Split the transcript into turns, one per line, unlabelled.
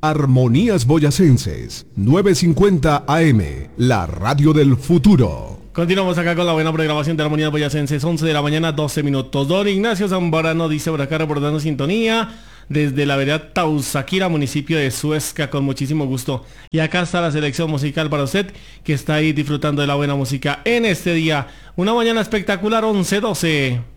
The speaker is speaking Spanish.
Armonías Boyacenses, 950 AM, la radio del futuro.
Continuamos acá con la buena programación de Armonías Boyacenses, 11 de la mañana, 12 minutos. Don Ignacio Zambrano dice por acá reportando sintonía desde la vereda Tausaquira, municipio de Suezca, con muchísimo gusto. Y acá está la selección musical para usted, que está ahí disfrutando de la buena música en este día. Una mañana espectacular, 11-12.